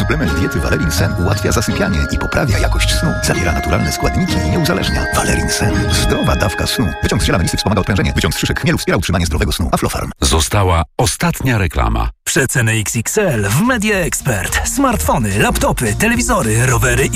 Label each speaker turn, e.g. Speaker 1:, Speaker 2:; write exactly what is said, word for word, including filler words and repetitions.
Speaker 1: Suplement diety Valerin Sen ułatwia zasypianie i poprawia jakość snu. Zawiera naturalne składniki i nie uzależnia. Valerin Sen. Zdrowa dawka snu. Wyciąg z ziela melisy wspomaga odprężenie. Wyciąg z szyszek chmielu wspiera utrzymanie zdrowego snu. Aflofarm.
Speaker 2: Została ostatnia reklama.
Speaker 3: Przeceny X X L w Media Expert. Smartfony, laptopy, telewizory, rowery i